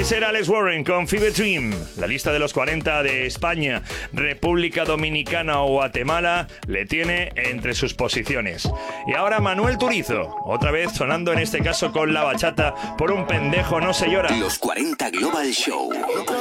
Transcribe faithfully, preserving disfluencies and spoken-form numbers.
Ese era Alex Warren con Fever Dream. La lista de los cuarenta de España, República Dominicana o Guatemala le tiene entre sus posiciones. Y ahora Manuel Turizo, otra vez sonando en este caso con la bachata, Por un pendejo no se llora. Los cuarenta Global Show.